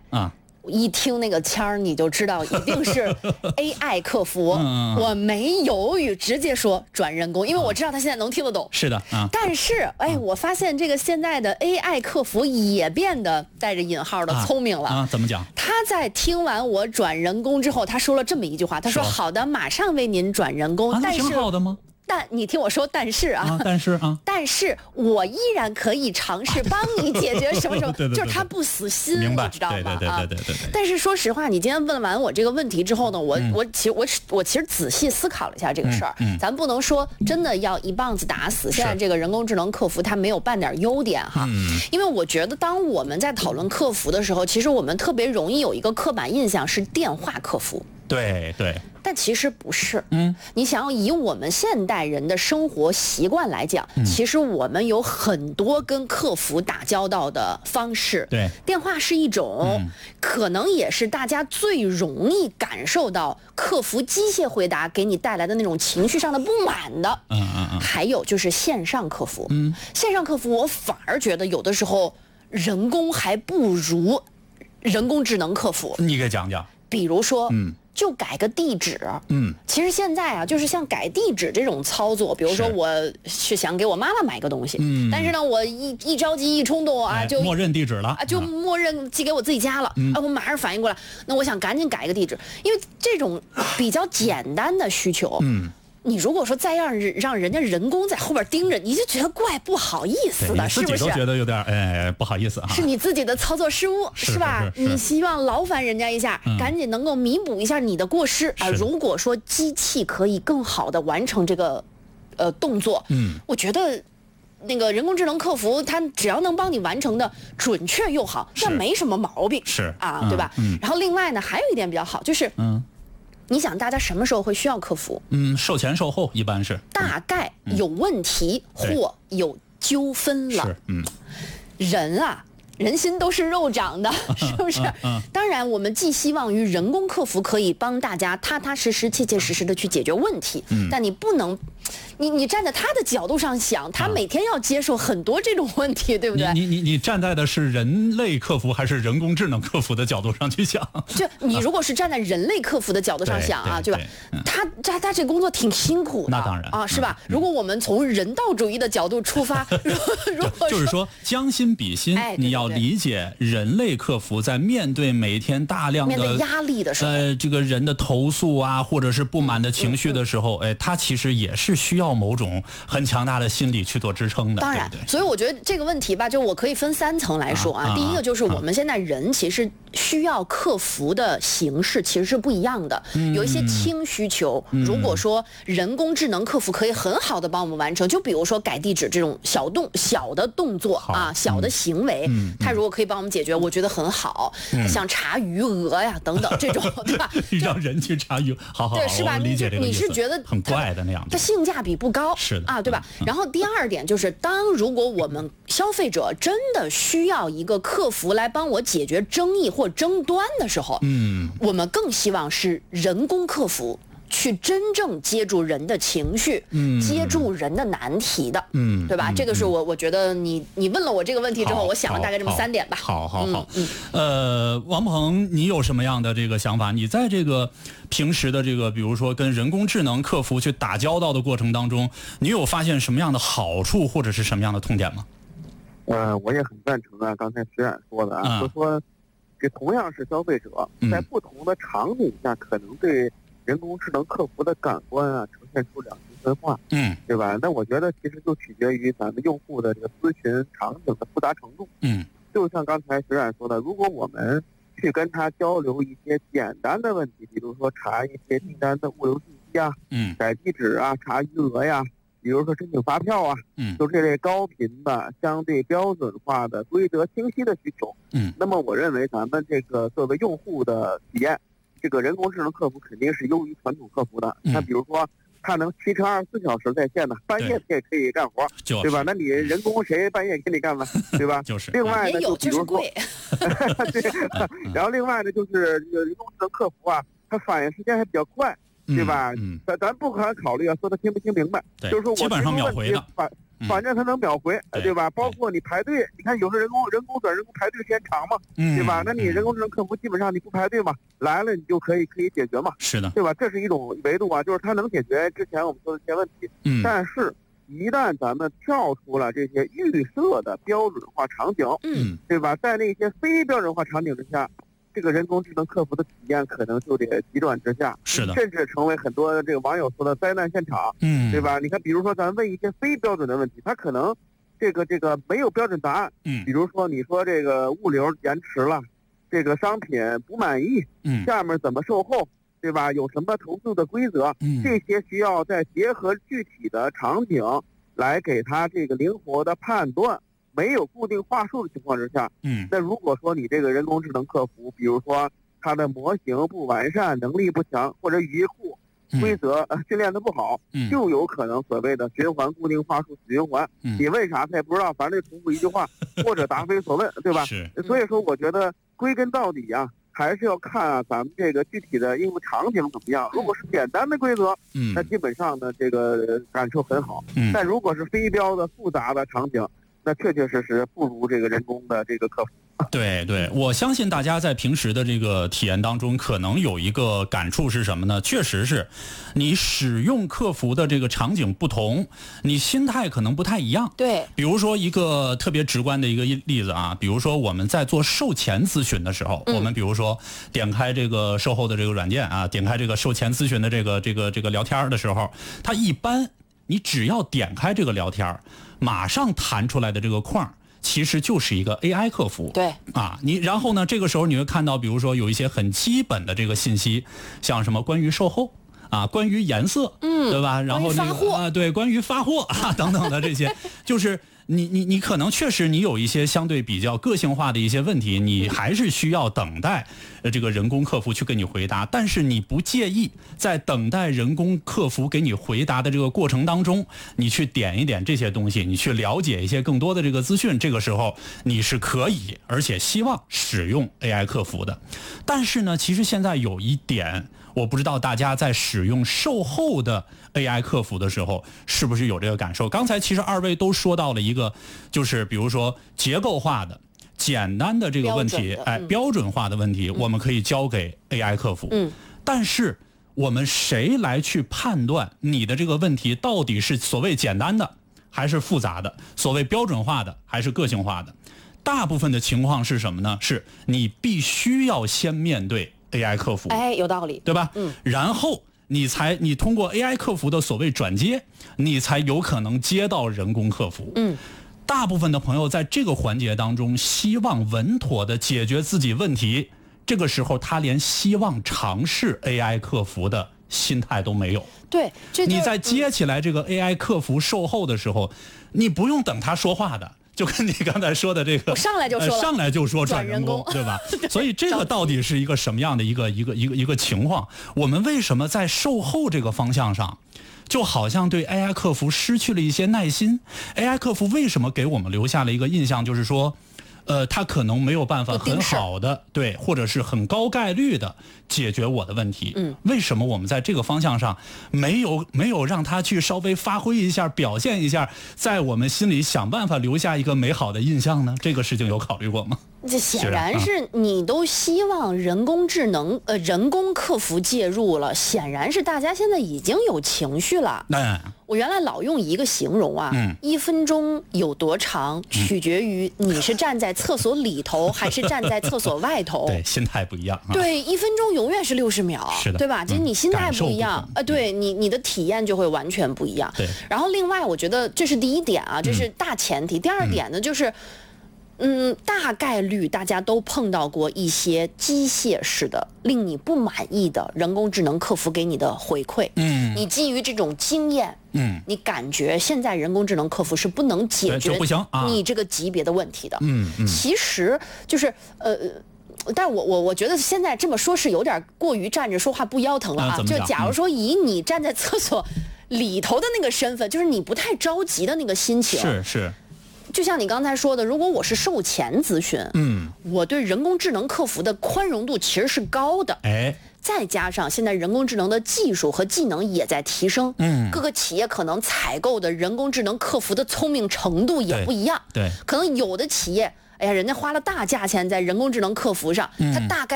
啊。 一听那个腔儿，你就知道一定是 AI 客服。我没犹豫，直接说转人工，因为我知道他现在能听得懂。 是的啊。 但是，我发现这个现在的 AI 客服也变得带着引号的聪明了啊。怎么讲？ 他在听完我转人工之后，他说了这么一句话，他说：“好的，马上为您转人工。”但是挺好的吗？ 但你听我说，但是但是我依然可以尝试帮你解决什么什么， 对就是他不死心， 明白？ 你知道吗？ 对。 但是说实话，你今天问完我这个问题之后呢，我其实仔细思考了一下这个事儿，咱不能说真的要一棒子打死现在这个人工智能客服它没有半点优点哈，因为我觉得当我们在讨论客服的时候，其实我们特别容易有一个刻板印象是电话客服。 对， 但其实不是。你想要以我们现代人的生活习惯来讲，其实我们有很多跟客服打交道的方式。 对， 电话是一种，可能也是大家最容易感受到客服机械回答给你带来的那种情绪上的不满的。还有就是线上客服。线上客服我反而觉得有的时候人工还不如人工智能客服。 你给讲讲。 比如说，就改个地址。其实现在啊，就是像改地址这种操作，比如说我是想给我妈妈买个东西，但是呢，我一着急一冲动啊，就默认地址了就默认寄给我自己家了。我马上反应过来，那我想赶紧改一个地址，因为这种比较简单的需求，你如果说再让人家人工在后边盯着，你就觉得怪不好意思的，是不是？ 自己都觉得有点不好意思啊。 是你自己的操作失误，是吧？你希望劳烦人家一下，赶紧能够弥补一下你的过失啊。如果说机器可以更好的完成这个动作，我觉得那个人工智能客服它只要能帮你完成的准确又好，那没什么毛病， 是啊，对吧？然后另外呢，还有一点比较好，就是你想大家什么时候会需要客服？ 售前售后一般是大概有问题或有纠纷了。人啊，人心都是肉长的，是不是？当然，我们寄希望于人工客服可以帮大家踏踏实实、切切实实的去解决问题。但你不能，你站在他的角度上想，他每天要接受很多这种问题，对不对？ 你站在的是人类客服还是人工智能客服的角度上去想？ 就你如果是站在人类客服的角度上想啊，对吧？他这工作挺辛苦的， 那当然啊，是吧？如果我们从人道主义的角度出发，如果就是说将心比心，你要理解人类客服在面对每天大量的面对压力的时候， 这个人的投诉啊，或者是不满的情绪的时候，他其实也是需要某种很强大的心理去做支撑的。 当然， 对对， 所以我觉得这个问题吧，就我可以分3层来说啊。第一个就是我们现在人其实需要客服的形式其实是不一样的，有一些轻需求，如果说人工智能客服可以很好的帮我们完成，就比如说改地址这种小的动作啊，小的行为，它如果可以帮我们解决，我觉得很好。像查余额呀等等这种，对吧？ 让人去查余，好， 对，是吧？ 理解这个意思。 你是觉得很怪的那样子， 它性价比不高， 是的啊，对吧？然后第二点就是，如果我们消费者真的需要一个客服来帮我解决争议或争端的时候，我们更希望是人工客服去真正接住人的情绪，接住人的难题的，对吧？这个是我觉得你问了我这个问题之后，我想了大概这么3点吧。 好，王鹏，你有什么样的这个想法？你在这个平时的这个，比如说跟人工智能客服去打交道的过程当中，你有发现什么样的好处或者是什么样的痛点吗？ 我也很赞成啊，刚才石冉说的啊，就说这同样是消费者，在不同的场景下，可能对人工智能客服的感官啊呈现出两极分化，对吧？那我觉得其实就取决于咱们用户的这个咨询场景的复杂程度，就像刚才石冉说的，如果我们去跟他交流一些简单的问题，比如说查一些订单的物流信息啊，改地址啊，查余额呀，比如说申请发票啊，就这类高频的、相对标准化的、规则清晰的需求，那么我认为咱们这个作为用户的体验，这个人工智能客服肯定是优于传统客服的。那比如说，它能7乘24小时在线的，半夜也可以干活，对吧？那你人工谁半夜给你干了，对吧？ 就是。 另外呢，就比如说，对，然后另外呢，就是这个人工智能客服啊，它反应时间还比较快。对吧？咱不可考虑啊，说他听不听明白，就是说我基本上秒回的。 反正它能秒回，对吧？包括你排队，你看有时候人工排队时间长嘛，对吧？那你人工智能客服基本上你不排队嘛，来了你就可以解决嘛， 是的， 对吧？这是一种维度啊，就是它能解决之前我们说的一些问题。但是一旦咱们跳出了这些预设的标准化场景，对吧？在那些非标准化场景之下，这个人工智能客服的体验可能就得急转直下， 是的， 甚至成为很多这个网友说的灾难现场，对吧？你看，比如说咱问一些非标准的问题，它可能这个没有标准答案，比如说你说这个物流延迟了，这个商品不满意，下面怎么售后，对吧？有什么投诉的规则，这些需要再结合具体的场景来给它这个灵活的判断。没有固定话术的情况之下，那如果说你这个人工智能客服，比如说它的模型不完善、能力不强，或者语义库规则训练的不好，就有可能所谓的循环固定话术死循环。你问啥他也不知道，反正就重复一句话，或者答非所问，对吧？所以说，我觉得归根到底啊，还是要看咱们这个具体的应用场景怎么样。如果是简单的规则，那基本上呢这个感受很好。但如果是非标的复杂的场景，那确确实实不如这个人工的这个客服。 对对，我相信大家在平时的这个体验当中，可能有一个感触是什么呢？确实是，你使用客服的这个场景不同，你心态可能不太一样。 对， 比如说一个特别直观的一个例子啊，比如说我们在做售前咨询的时候，我们比如说点开这个售后的这个软件啊，点开这个售前咨询的这个聊天的时候，它一般你只要点开这个聊天，马上弹出来的这个框其实就是一个 AI 客服。 对啊，然后呢，这个时候你会看到，比如说有一些很基本的这个信息，像什么关于售后啊，关于颜色，对吧？然后发货啊，对，关于发货啊等等的这些，就是你可能确实你有一些相对比较个性化的一些问题，你还是需要等待这个人工客服去给你回答，但是你不介意在等待人工客服给你回答的这个过程当中，你去点一点这些东西，你去了解一些更多的这个资讯，这个时候你是可以而且希望使用 AI 客服的。但是呢，其实现在有一点，我不知道大家在使用售后的 AI 客服的时候是不是有这个感受。刚才其实二位都说到了一个，就是比如说结构化的简单的这个问题，标准化的问题，我们可以交给 AI 客服。但是我们谁来去判断你的这个问题到底是所谓简单的还是复杂的，所谓标准化的还是个性化的？大部分的情况是什么呢？是你必须要先面对 AI 客服， 有道理， 对吧？然后你通过 AI 客服的所谓转接，你才有可能接到人工客服。大部分的朋友在这个环节当中，希望稳妥的解决自己问题，这个时候他连希望尝试 AI 客服的心态都没有。 对， 你在接起来这个 AI 客服售后的时候，你不用等他说话的。就跟你刚才说的这个， 上来就说转人工，对吧？所以这个到底是一个什么样的一个情况？我们为什么在售后这个方向上，就好像对 AI 客服失去了一些耐心 ？AI 客服为什么给我们留下了一个印象，就是说，他可能没有办法很好的对，或者是很高概率的解决我的问题。为什么我们在这个方向上没有让他去稍微发挥一下、表现一下，在我们心里想办法留下一个美好的印象呢？这个事情有考虑过吗？ 这显然是你都希望人工智能人工客服介入了，显然是大家现在已经有情绪了。我原来老用一个形容啊，1分钟有多长，取决于你是站在厕所里头还是站在厕所外头。 对，心态不一样。 对，1分钟永远是60秒， 是的， 对吧？就是你心态不一样，对你的体验就会完全不一样。 对。 然后另外，我觉得这是第一点啊，这是大前提。第二点呢，就是。大概率大家都碰到过一些机械式的令你不满意的人工智能客服给你的回馈。你基于这种经验，你感觉现在人工智能客服是不能解决你这个级别的问题的。其实就是但我觉得现在这么说是有点过于站着说话不腰疼了啊。就假如说以你站在厕所里头的那个身份，就是你不太着急的那个心情， 是。 就像你刚才说的，如果我是售前咨询，我对人工智能客服的宽容度其实是高的，再加上现在人工智能的技术和技能也在提升，各个企业可能采购的人工智能客服的聪明程度也不一样， 对， 可能有的企业，哎呀，人家花了大价钱在人工智能客服上，他大概